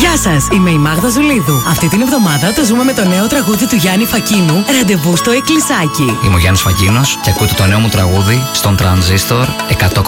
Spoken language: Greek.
Γεια σας, είμαι η Μάγδα Ζουλίδου. Αυτή την εβδομάδα το ζούμε με το νέο τραγούδι του Γιάννη Φακίνου, Ραντεβού στο Εκκλησάκι. Είμαι ο Γιάννης Φακίνος και ακούτε το νέο μου τραγούδι στον Τρανζίστορ 100,3.